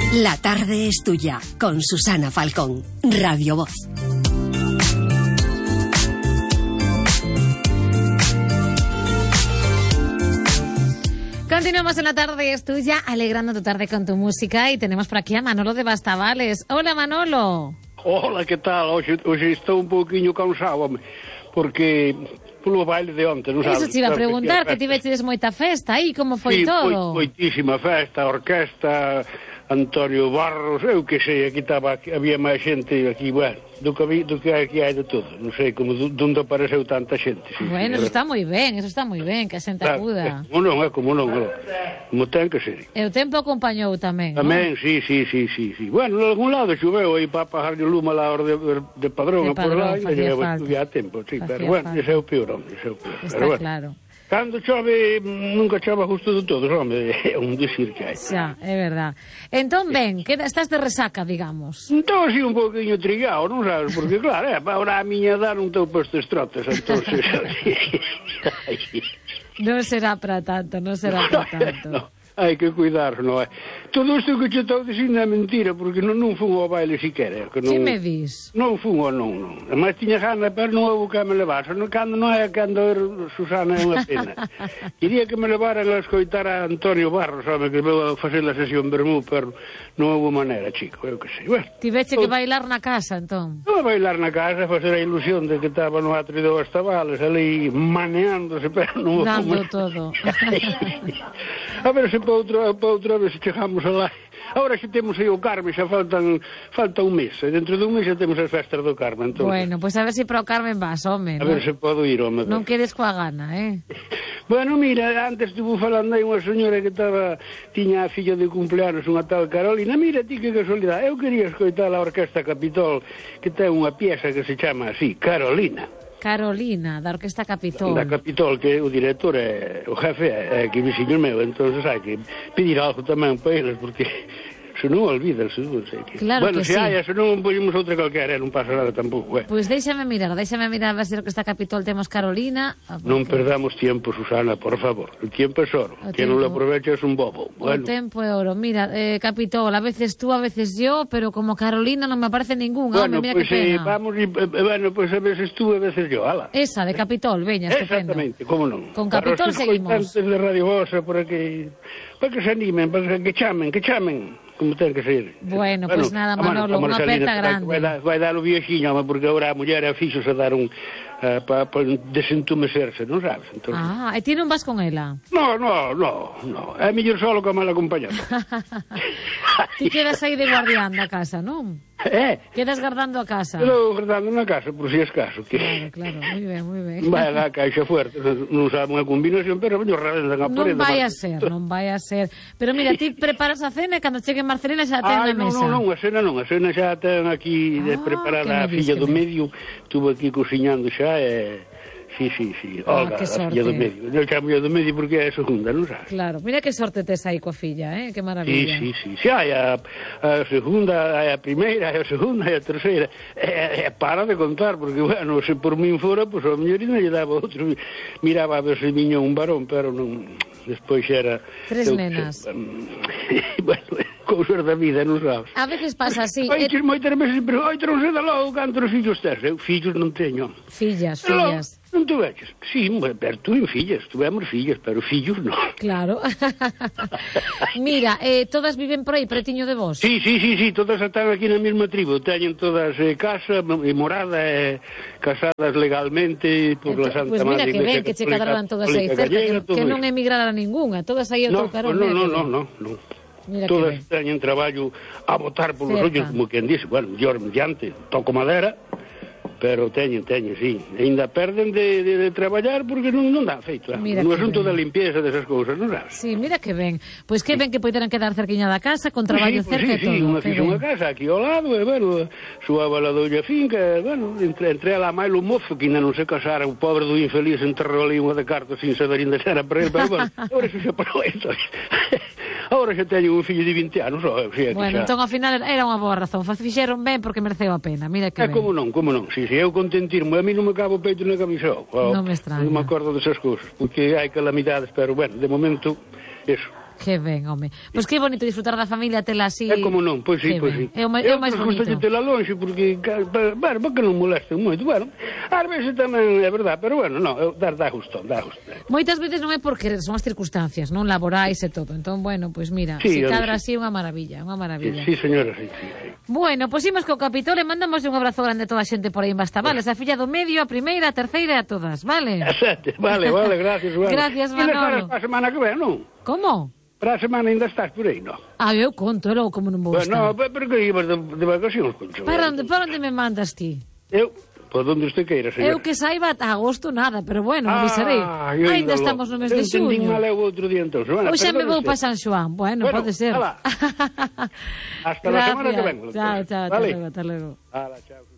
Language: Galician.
La tarde es tuya, con Susana Falcón, Radio Voz. Continuamos en La tarde es tuya, alegrando tu tarde con tu música, y tenemos por aquí a Manolo de Bastavales. Hola, Manolo. Hola, que tal? Hoxe estou un pouquiño cansado, porque polo baile de onte, non sabes? Eso te iba a preguntar, que tiveches moita festa aí, como foi todo? Sí, moitísima festa, orquesta, Antonio Barros, eu que sei, había máis xente aquí, bueno, do que aquí hai de todo, non sei como onde apareceu tanta xente. Sí, bueno, eso está moi ben, que a xente acuda. Como non, como ten que ser. E o tempo acompañou tamén, non? Tamén, sí. Bueno, en algún lado xoveu aí para pagarlle luma lá hora de Padrón, por lá, e había tempo, sí, pero bueno, ese é o peor, hombre, ese é o peor. Está claro. Cando chove, nunca chove justo de todos, home, é un dicir que hai. Xa, é verdad. Entón, ben, estás de resaca, digamos. Entón, así un pouquinho trigado, non sabes? Porque, claro, para a miña edad non teu posto estrotes, entón... Non será para tanto, non será para tanto. No. Hai que cuidar, non é? Todo isto que che estou dicindo é mentira, porque non fun ao baile siquera. Que me dis? Non fun ou non. Mas tiña gana, pero non houve que me levar. Cando non é cando Susana é unha pena. Quería que me levaran a escoitar a Antonio Barros, home, que veu a facer a sesión Bermú, pero non houve maneira, chico, eu que sei. Bueno, tiveche que bailar na casa, entón? Non bailar na casa, facer a ilusión de que estaba no atrio de Bastavales, ali maneándose, pero non... Dando todo. A ver se para outra vez chegamos alá. Agora xa temos aí o Carmen, xa falta un mes. Dentro dun mes xa temos as festas do Carmen. Entonces... Bueno, pois a ver se para o Carmen vas, home. A ver se podo ir, home. Non quedes coa gana, Bueno, mira, antes estuvo falando aí unha señora que tiña a filla de cumpleanos, unha tal Carolina. Mira, ti que casualidade. Eu quería escoitar a Orquesta Capitol, que ten unha pieza que se chama así, Carolina. Carolina, da Orquesta Capitol. Da Capitol, que o director o jefe é que veciño meu, entonces hai que pedir algo tamén para eles, porque se non olvídense, non sei que... Claro bueno, que se sí. hai, se non poñemos outra calquera, non pasa nada tampouco, Pois déixame mirar, a ver se Orquesta Capitol temos Carolina. Non perdamos tiempo, Susana, por favor. El tiempo es oro. Quien non lo aprovecha es un bobo. Bueno. O tempo é oro. Mira, Capitol, a veces tú, a veces yo, pero como Carolina non me aparece ninguna. Bueno, mira pues, que pena. Pues a veces tú, a veces yo, ala. Esa, de Capitol, veña, estupendo. Exactamente, como non. Con Capitol seguimos. Antes de Radio Vosa, por aquí, para que se animen, para que chamen, como ten que ser. Bueno, pues nada, Manolo, unha aperta grande. Vai dar o viexiño, porque agora a muller é fixos a dar un... para desentumecerse, non sabes? Entonces... e ti non vas con ela? No, é mellor solo que mal acompañado. Ti quedas aí de guardián da casa, non? Quedas guardando a casa. Quedo guardando na casa, por si es caso. Claro, moi ben. Vai a caixa fuerte, non sabe unha combinación, pero veño revendan a parede. Non vai a ser. Pero mira, ti preparas a cena e cando chegue Marcelina xa ten na mesa. Non, a cena xa ten aquí preparada a filla do medio, estuvo aquí cociñando xa e... Sí. Olga, a filla do medio. Eu chamo do medio porque é a segunda, non sabes? Claro, mira que sorte tes aí coa filla, que maravilla. Sí. Hai a segunda, hai a primeira, hai a segunda, hai a terceira. Para de contar, porque, bueno, se por min fora, pois a miñorina lle daba outro. Miraba a ver se viña un varón, pero non... Despois era... 3 nenas. Bueno, cousas da vida, non sabes? A veces pasa así. Moitas veces, pero non sei da logo cantos fillos tes. Eu fillos non teño. Fillas. Non tuveches? Sí, pero tuve fillas, tuvemos fillas, pero fillos non. Claro. Mira, todas viven por aí, pretiño de vos? Sí, todas están aquí na mesma tribu. Teñen todas casa e morada, casadas legalmente por la Santa Madre. Pois mira que ben que che quedaran todas aí cerca, que non emigrara ninguna, todas aí ao teu carón. Non. Todas teñen traballo a botar polos ollos, como quen dice, bueno, mellor mediante, toco madera, pero teñen, sí. Ainda perden de traballar porque non dá feito. No asunto da limpieza desas cousas, non sabes? Sí, mira que ben. Pois que ben que poderan quedar cerquiña da casa, con traballo cerca e todo. Sí, unha casa aquí ao lado, e, bueno, suaba la doña finca, bueno, entre ela máis o mozo, que ainda non se casara, o pobre do infeliz enterrou ali unha de cartas sin saber ainda era para ele, pero, bueno, agora xa parou isto. Agora xa teño un fillo de 20 anos. Bueno, entón, ao final, era unha boa razón. Fixeron ben porque mereceu a pena. Mira que ben. Como non. Si eu contentirmo, a mí non me cabo o peito na camisón. Non me extraña. Non me acordo desas cousas, porque hai calamidades, pero, bueno, de momento, eso. Que ben, home. Pois que bonito disfrutar da familia, tela así. É como non, pois sí, pois sí. É o máis bonito. Eu tela longe, porque, bueno, porque non molesten moito. Bueno, ás veces tamén é verdad, pero bueno, non, dá gusto, dá gusto. Moitas veces non é porque son as circunstancias, non laborais e todo. Entón, bueno, pois mira, se cadra así, unha maravilla, unha maravilla. Sí, señora, sí. Bueno, pois imos co Capitol e mandamos un abrazo grande a toda a xente por aí en Bastavales, a filla do medio, a primeira, a terceira e a todas, vale? A sete, vale, gracias, Manolo. Gracias, Manolo. E para a semana que ven, non? Como? Para a semana ainda estás por aí, non? Eu conto, logo como non vou estar. No, pero que ibas de vacacións, concho. Para onde me mandas ti? Eu? Por onde usted queira, señor. Eu que saiba ata agosto nada, pero bueno, avisarei. Ainda estamos no mes de xuño. Entendín mal eu outro día, entón. Hoxe me vou para San Xoán. Bueno, pode ser. Hasta la semana que vengo. Chao, hasta luego. Hala, chao.